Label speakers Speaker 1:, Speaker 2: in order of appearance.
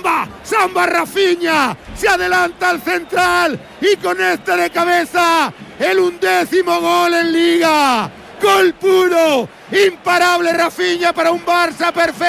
Speaker 1: Samba Rafinha, se adelanta al central y con este de cabeza el 11º gol en Liga. Gol puro, imparable Rafinha para un Barça perfecto.